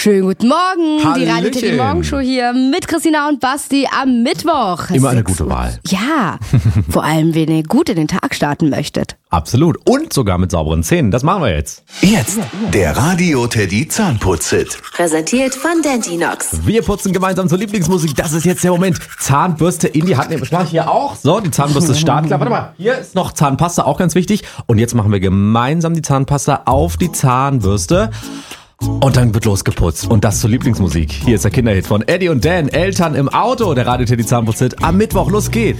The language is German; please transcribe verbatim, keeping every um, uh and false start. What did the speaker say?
Schönen guten Morgen, Hallöchen. die Radio Teddy Morgenshow hier mit Christina und Basti am Mittwoch. Immer eine sechs gute Uhr. Wahl. Ja, vor allem, wenn ihr gut in den Tag starten möchtet. Absolut. Und sogar mit sauberen Zähnen. Das machen wir jetzt. Jetzt der Radio Teddy Zahnputz-Hit. Präsentiert von Dentinox. Wir putzen gemeinsam zur Lieblingsmusik. Das ist jetzt der Moment. Zahnbürste in die Hand nehmen. Das mache ich hier auch. So, die Zahnbürste ist startklar. Warte mal, hier ist noch Zahnpasta, auch ganz wichtig. Und jetzt machen wir gemeinsam die Zahnpasta auf die Zahnbürste. Und dann wird losgeputzt. Und das zur Lieblingsmusik. Hier ist der Kinderhit von Eddie und Dan. Eltern im Auto. Der Radio Teddy Zahnputz-Hit am Mittwoch. Los geht's.